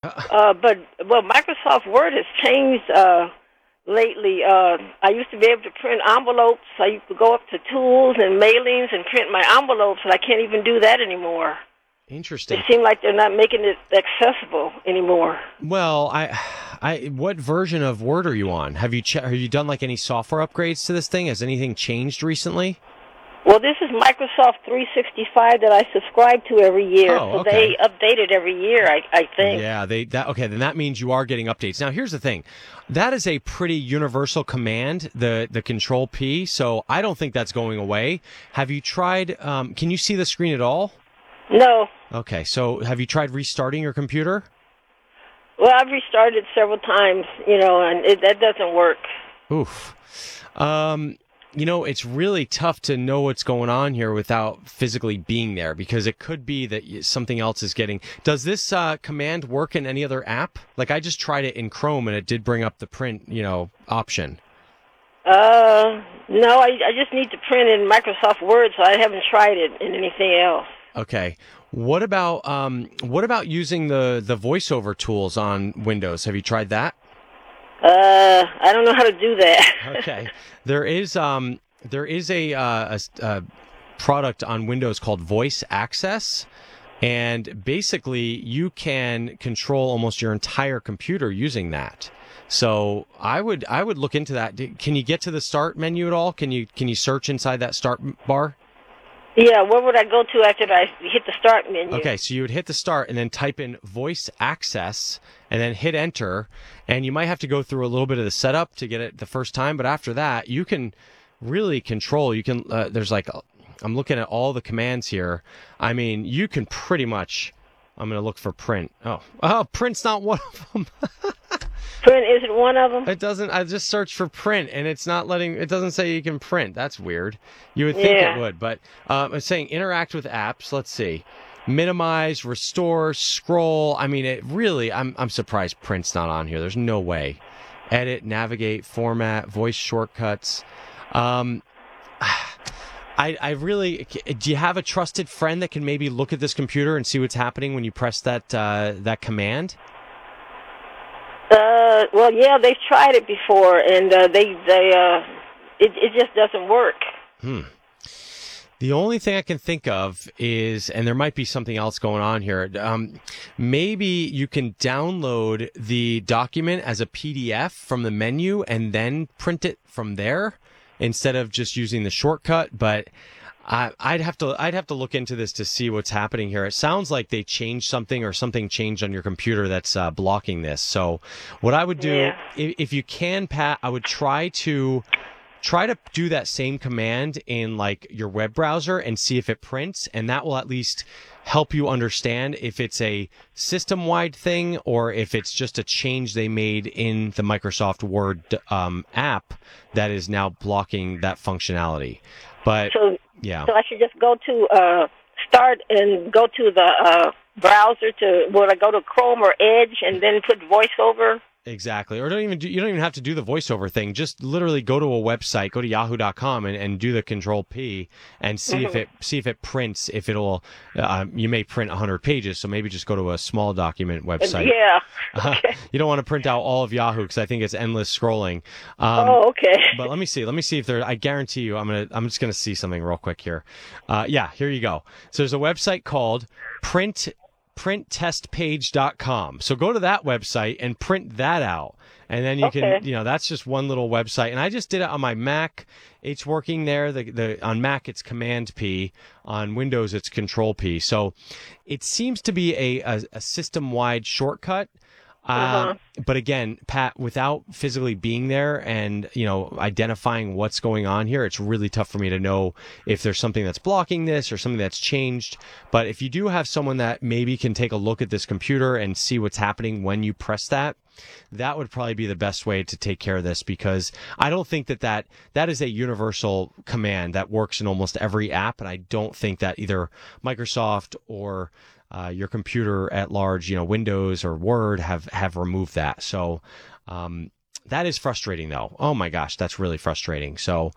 But Microsoft Word has changed lately. I used to be able to print envelopes. I used to go up to tools and mailings and print my envelopes, and I can't even do that anymore. Interesting. It seems like they're not making it accessible anymore. Well, what version of Word are you on? Have you done like any software upgrades to this thing? Has anything changed recently? Well, this is Microsoft 365 that I subscribe to every year, Oh, so okay. they update it every year, I think. Yeah, okay, then that means you are getting updates. Now, here's the thing. That is a pretty universal command, the Control P, so I don't think that's going away. Have you tried, can you see the screen at all? No. Okay, so have you tried restarting your computer? Well, I've restarted several times, and that doesn't work. Oof. It's really tough to know what's going on here without physically being there, because it could be that something else is getting... Does this command work in any other app? Like, I just tried it in Chrome, and it did bring up the print, option. No, I just need to print in Microsoft Word, so I haven't tried it in anything else. Okay. What about using the voiceover tools on Windows? Have you tried that? I don't know how to do that. Okay. There is a product on Windows called Voice Access, and basically you can control almost your entire computer using that. So I would look into that. Can you get to the start menu at all? Can you search inside that start bar? Yeah, where would I go to after I hit the start menu? Okay, so you would hit the start and then type in Voice Access and then hit enter, and you might have to go through a little bit of the setup to get it the first time, but after that, you can really control. You can there's like, I'm looking at all the commands here. I mean, you can pretty much, I'm going to look for print. Oh, print's not one of them. Print isn't one of them? It doesn't. I just searched for print, and it doesn't say you can print. That's weird. You would think it would, but it's saying interact with apps. Let's see. Minimize, restore, scroll. I mean, it really, I'm surprised print's not on here. There's no way. Edit, navigate, format, voice shortcuts. I really, do you have a trusted friend that can maybe look at this computer and see what's happening when you press that command? Well, yeah, they've tried it before, and it just doesn't work. The only thing I can think of is, and there might be something else going on here, maybe you can download the document as a PDF from the menu and then print it from there instead of just using the shortcut, but I'd have to look into this to see what's happening here. It sounds like they changed something or something changed on your computer that's blocking this. So what I would do, if you can, Pat, I would try to do that same command in like your web browser and see if it prints, and that will at least help you understand if it's a system-wide thing or if it's just a change they made in the Microsoft Word app that is now blocking that functionality. But yeah. So I should just go to start and go to the browser will I go to Chrome or Edge and then put VoiceOver? Exactly. Or you don't even have to do the voiceover thing. Just literally go to a website, go to yahoo.com and do the Control P and see if it prints, if it'll, you may print 100 pages. So maybe just go to a small document website. Yeah. Okay. You don't want to print out all of Yahoo because I think it's endless scrolling. Okay. But let me see if there, I guarantee you, I'm just going to see something real quick here. Here you go. So there's a website called printtestpage.com. So go to that website and print that out. And then you can, that's just one little website. And I just did it on my Mac. It's working there. On Mac, it's Command P. On Windows, it's Control P. So it seems to be a system-wide shortcut. But again, Pat, without physically being there and, identifying what's going on here, it's really tough for me to know if there's something that's blocking this or something that's changed. But if you do have someone that maybe can take a look at this computer and see what's happening when you press that would probably be the best way to take care of this, because I don't think that is a universal command that works in almost every app. And I don't think that either Microsoft or your computer at large, Windows or Word have removed that. So that is frustrating, though. Oh my gosh, that's really frustrating. So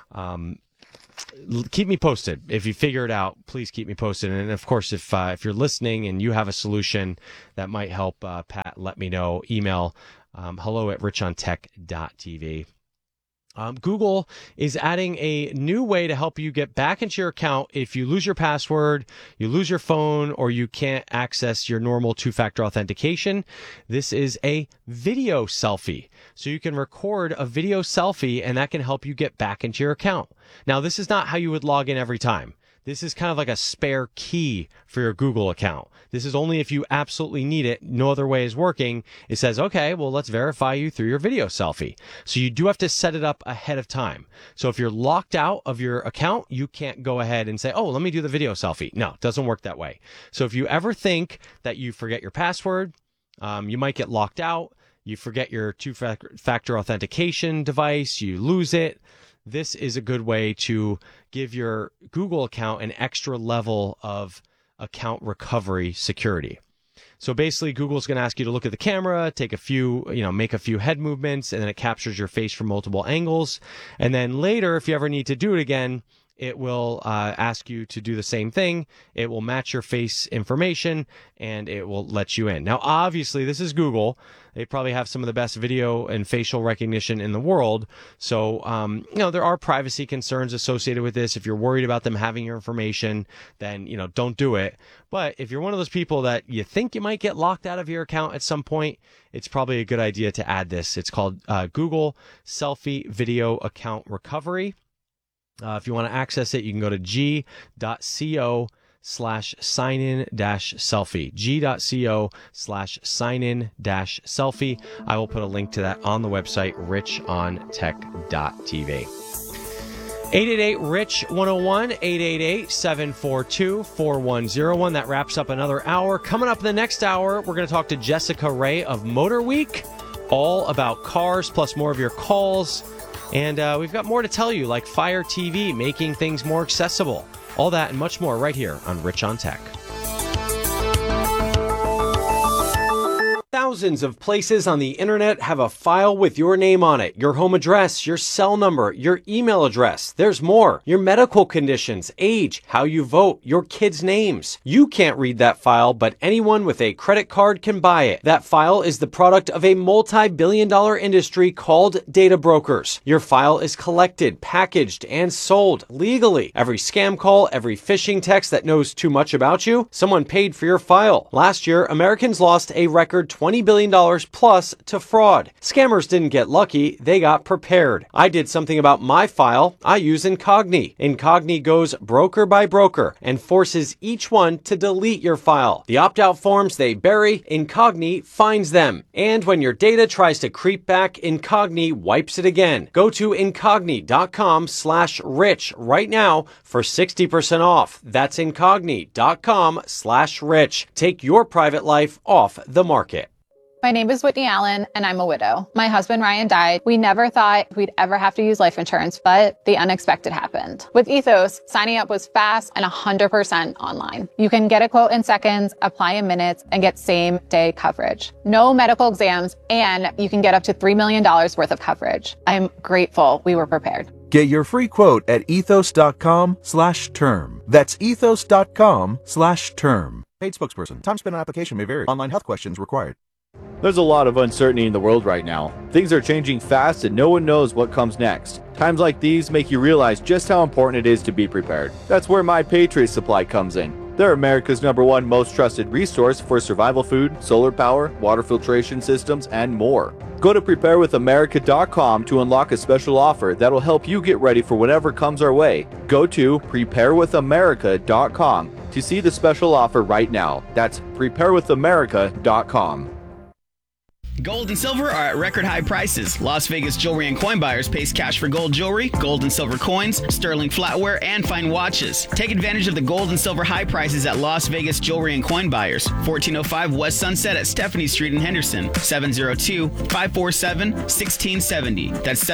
keep me posted. If you figure it out, please keep me posted. And of course, if you're listening and you have a solution that might help Pat that, let me know. Email hello@richontech.tv. Google is adding a new way to help you get back into your account if you lose your password, you lose your phone, or you can't access your normal two-factor authentication. This is a video selfie. So you can record a video selfie, and that can help you get back into your account. Now, this is not how you would log in every time. This is kind of like a spare key for your Google account. This is only if you absolutely need it. No other way is working. It says, okay, well, let's verify you through your video selfie. So you do have to set it up ahead of time. So if you're locked out of your account, you can't go ahead and say, oh, let me do the video selfie. No, it doesn't work that way. So if you ever think that you forget your password, you might get locked out, you forget your two-factor authentication device, you lose it, this is a good way to give your Google account an extra level of account recovery security. So basically, Google's going to ask you to look at the camera, take a few, make a few head movements, and then it captures your face from multiple angles. And then later, if you ever need to do it again, it will ask you to do the same thing. It will match your face information, and it will let you in. Now, obviously, this is Google. They probably have some of the best video and facial recognition in the world. So, there are privacy concerns associated with this. If you're worried about them having your information, then, don't do it. But if you're one of those people that you think you might get locked out of your account at some point, it's probably a good idea to add this. It's called Google Selfie Video Account Recovery. If you want to access it, you can go to g.co/sign-in-selfie. g.co/sign-in-selfie. I will put a link to that on the website, richontech.tv. 888-RICH-101, 888-742-4101. That wraps up another hour. Coming up in the next hour, we're going to talk to Jessica Ray of Motor Week, all about cars, plus more of your calls. And we've got more to tell you, like Fire TV, making things more accessible. All that and much more right here on Rich on Tech. Thousands of places on the internet have a file with your name on it, your home address, your cell number, your email address. There's more. Your medical conditions, age, how you vote, your kids' names. You can't read that file, but anyone with a credit card can buy it. That file is the product of a multi-billion-dollar industry called data brokers. Your file is collected, packaged, and sold legally. Every scam call, every phishing text that knows too much about you, someone paid for your file. Last year, Americans lost a record $20 billion plus to fraud. Scammers didn't get lucky, they got prepared. I did something about my file. I use Incogni. Incogni goes broker by broker and forces each one to delete your file. The opt-out forms they bury, Incogni finds them. And when your data tries to creep back, Incogni wipes it again. Go to Incogni.com/rich right now for 60% off. That's Incogni.com/rich. Take your private life off the market. My name is Whitney Allen, and I'm a widow. My husband, Ryan, died. We never thought we'd ever have to use life insurance, but the unexpected happened. With Ethos, signing up was fast and 100% online. You can get a quote in seconds, apply in minutes, and get same-day coverage. No medical exams, and you can get up to $3 million worth of coverage. I'm grateful we were prepared. Get your free quote at ethos.com/term. That's ethos.com/term. Paid spokesperson. Time spent on application may vary. Online health questions required. There's a lot of uncertainty in the world right now. Things are changing fast and no one knows what comes next. Times like these make you realize just how important it is to be prepared. That's where My Patriot Supply comes in. They're America's #1 most trusted resource for survival food, solar power, water filtration systems, and more. Go to preparewithamerica.com to unlock a special offer that'll help you get ready for whatever comes our way. Go to preparewithamerica.com to see the special offer right now. That's preparewithamerica.com. Gold and silver are at record high prices. Las Vegas Jewelry and Coin Buyers pays cash for gold jewelry, gold and silver coins, sterling flatware, and fine watches. Take advantage of the gold and silver high prices at Las Vegas Jewelry and Coin Buyers, 1405 West Sunset at Stephanie Street in Henderson, 702-547-1670. That's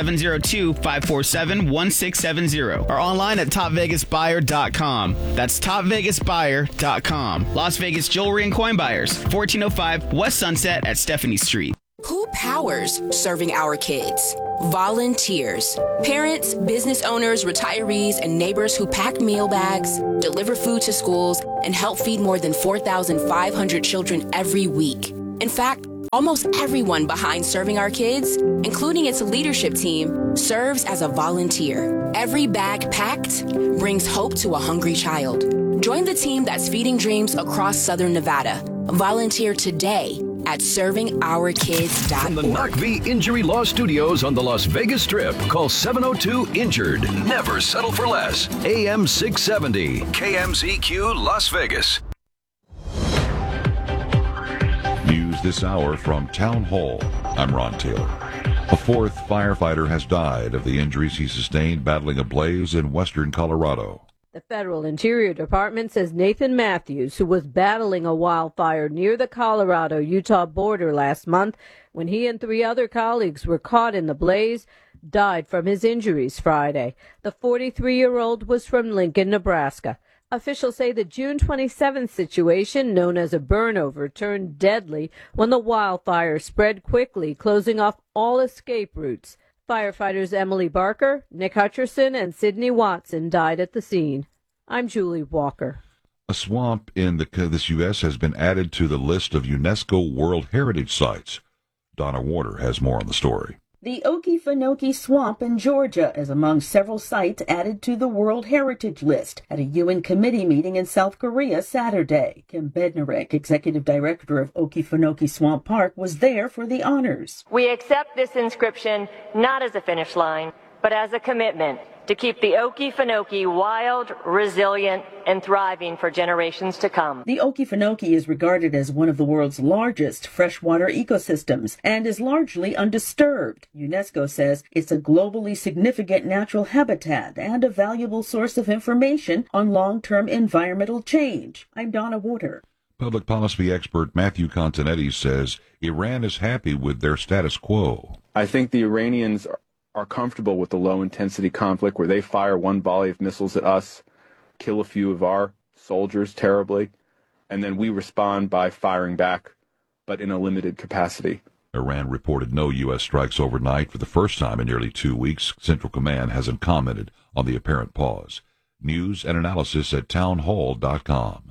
702-547-1670. Or online at topvegasbuyer.com. That's topvegasbuyer.com. Las Vegas Jewelry and Coin Buyers, 1405 West Sunset at Stephanie Street. Who powers serving our kids? Volunteers. Parents, business owners, retirees, and neighbors who pack meal bags, deliver food to schools, and help feed more than 4,500 children every week. In fact, Almost everyone behind Serving Our Kids, including its leadership team, serves as a volunteer. Every bag packed brings hope to a hungry child. Join the team that's feeding dreams across Southern Nevada. Volunteer today at ServingOurKids.org. From the Narc V Injury Law Studios on the Las Vegas Strip, call 702-INJURED. Never settle for less. AM 670, KMZQ Las Vegas. News this hour from Town Hall. I'm Ron Taylor. A fourth firefighter has died of the injuries he sustained battling a blaze in western Colorado. The Federal Interior Department says Nathan Matthews, who was battling a wildfire near the Colorado-Utah border last month when he and 3 other colleagues were caught in the blaze, died from his injuries Friday. The 43-year-old was from Lincoln, Nebraska. Officials say the June 27th situation, known as a burnover, turned deadly when the wildfire spread quickly, closing off all escape routes. Firefighters Emily Barker, Nick Hutcherson, and Sidney Watson died at the scene. I'm Julie Walker. A swamp in this U.S. has been added to the list of UNESCO World Heritage Sites. Donna Warder has more on the story. The Okefenokee Swamp in Georgia is among several sites added to the World Heritage List at a UN committee meeting in South Korea Saturday. Kim Bednarek, executive director of Okefenokee Swamp Park, was there for the honors. We accept this inscription not as a finish line, but as a commitment to keep the Okefenokee wild, resilient, and thriving for generations to come. The Okefenokee is regarded as one of the world's largest freshwater ecosystems and is largely undisturbed. UNESCO says it's a globally significant natural habitat and a valuable source of information on long-term environmental change. I'm Donna Warder. Public policy expert Matthew Continetti says Iran is happy with their status quo. I think the Iranians are comfortable with the low-intensity conflict where they fire one volley of missiles at us, kill a few of our soldiers terribly, and then we respond by firing back, but in a limited capacity. Iran reported no U.S. strikes overnight for the first time in nearly 2 weeks. Central Command hasn't commented on the apparent pause. News and analysis at townhall.com.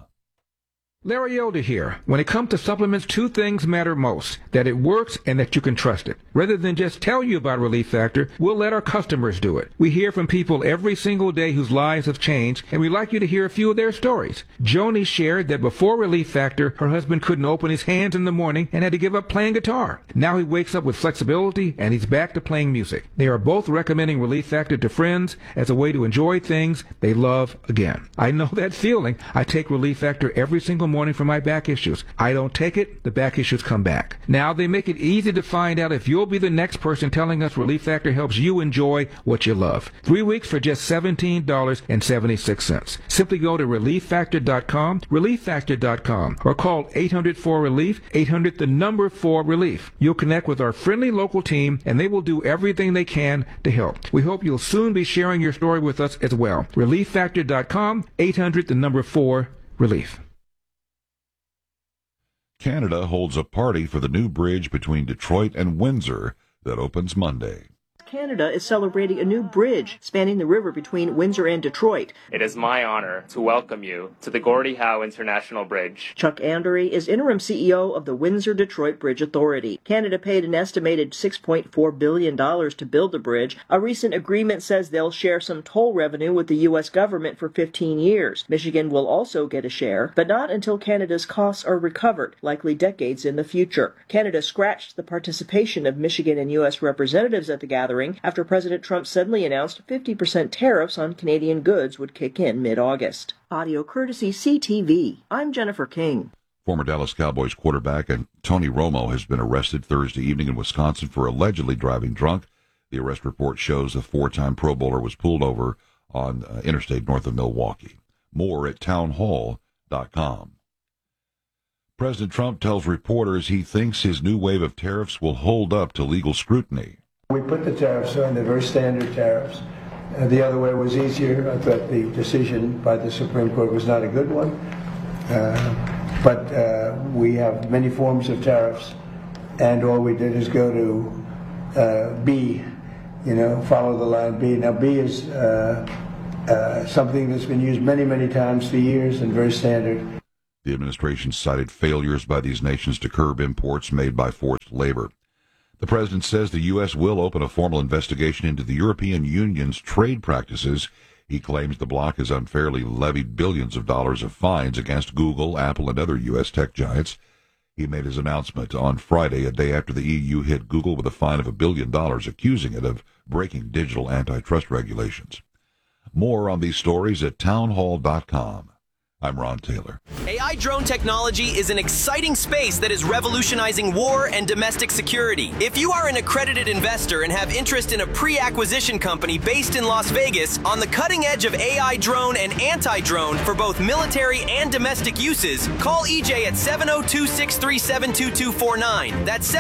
Larry Elder here. When it comes to supplements, 2 things matter most: that it works and that you can trust it. Rather than just tell you about Relief Factor, we'll let our customers do it. We hear from people every single day whose lives have changed, and we'd like you to hear a few of their stories. Joni shared that before Relief Factor, her husband couldn't open his hands in the morning and had to give up playing guitar. Now he wakes up with flexibility and he's back to playing music. They are both recommending Relief Factor to friends as a way to enjoy things they love again. I know that feeling. I take Relief Factor every single morning for my back issues. I don't take it, the back issues come back. Now they make it easy to find out if you'll be the next person telling us Relief Factor helps you enjoy what you love. 3 weeks for just $17.76. Simply go to ReliefFactor.com, ReliefFactor.com, or call 800-4RELIEF, 800-4RELIEF. You'll connect with our friendly local team and they will do everything they can to help. We hope you'll soon be sharing your story with us as well. ReliefFactor.com, 800-4RELIEF. Canada holds a party for the new bridge between Detroit and Windsor that opens Monday. Canada is celebrating a new bridge spanning the river between Windsor and Detroit. It is my honor to welcome you to the Gordie Howe International Bridge. Chuck Andery is interim CEO of the Windsor-Detroit Bridge Authority. Canada paid an estimated $6.4 billion to build the bridge. A recent agreement says they'll share some toll revenue with the U.S. government for 15 years. Michigan will also get a share, but not until Canada's costs are recovered, likely decades in the future. Canada scratched the participation of Michigan and U.S. representatives at the gathering after President Trump suddenly announced 50% tariffs on Canadian goods would kick in mid-August. Audio courtesy CTV. I'm Jennifer King. Former Dallas Cowboys quarterback Tony Romo has been arrested Thursday evening in Wisconsin for allegedly driving drunk. The arrest report shows the 4-time Pro Bowler was pulled over on interstate north of Milwaukee. More at townhall.com. President Trump tells reporters he thinks his new wave of tariffs will hold up to legal scrutiny. We put the tariffs on, the very standard tariffs. The other way was easier. I thought the decision by the Supreme Court was not a good one. But we have many forms of tariffs, and all we did is go to B, follow the line B. Now B is something that's been used many, many times for years and very standard. The administration cited failures by these nations to curb imports made by forced labor. The president says the U.S. will open a formal investigation into the European Union's trade practices. He claims the bloc has unfairly levied billions of dollars of fines against Google, Apple, and other U.S. tech giants. He made his announcement on Friday, a day after the EU hit Google with a fine of $1 billion, accusing it of breaking digital antitrust regulations. More on these stories at townhall.com. I'm Ron Taylor. AI drone technology is an exciting space that is revolutionizing war and domestic security. If you are an accredited investor and have interest in a pre-acquisition company based in Las Vegas on the cutting edge of AI drone and anti-drone for both military and domestic uses, call EJ at 702-637-2249. That's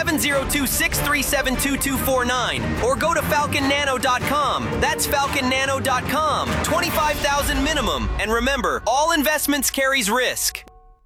702-637-2249. Or go to falconnano.com. That's falconnano.com. $25,000 minimum. And remember, all investments carries risk.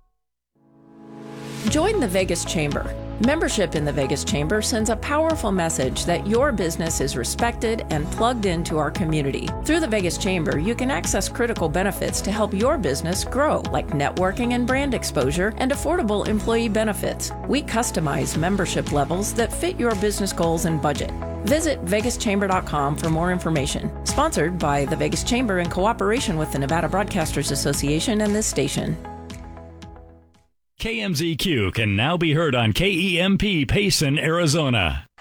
Join the Vegas Chamber. Membership in the Vegas Chamber sends a powerful message that your business is respected and plugged into our community. Through the Vegas Chamber, you can access critical benefits to help your business grow, like networking and brand exposure and affordable employee benefits. We customize membership levels that fit your business goals and budget. Visit vegaschamber.com for more information. Sponsored by the Vegas Chamber in cooperation with the Nevada Broadcasters Association and this station. KMZQ can now be heard on KEMP Payson, Arizona.